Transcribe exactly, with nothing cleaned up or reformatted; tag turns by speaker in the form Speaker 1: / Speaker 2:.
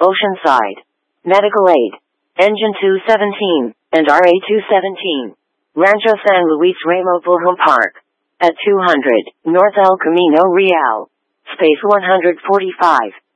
Speaker 1: Oceanside. Medical Aid. Engine two seventeen, and R A two seventeen. Rancho San Luis Ramo Bullhome Park. At two hundred, North El Camino Real. Space one forty-five.